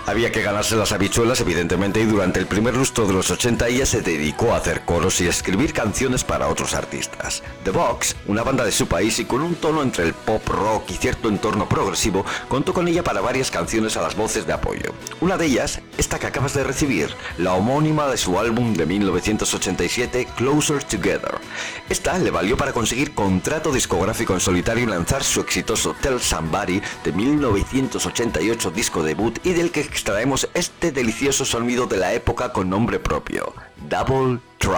Había que ganarse las habichuelas, evidentemente, y durante el primer lustro de los 80 ella se dedicó a hacer coros y a escribir canciones para otros artistas. The Box, una banda de su país y con un tono entre el pop rock y cierto entorno progresivo, contó con ella para varias canciones a las voces de apoyo. Una de ellas, esta que acabas de recibir, la homónima de su álbum de 1987, Closer Together. Esta le valió para conseguir contrato discográfico en solitario y lanzar su exitoso Tell Somebody de 1988, disco debut, y del que extraemos este delicioso sonido de la época con nombre propio, Double Trouble.